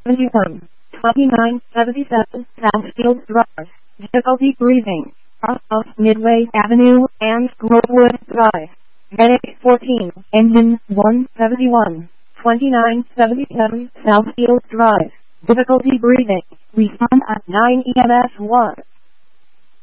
21, 2977 Southfield Drive. Difficulty breathing. Off Midway Avenue and Grovewood Drive. Medic 14, Engine 171, 2977 Southfield Drive. Difficulty breathing. Respond at 9 EMS 1.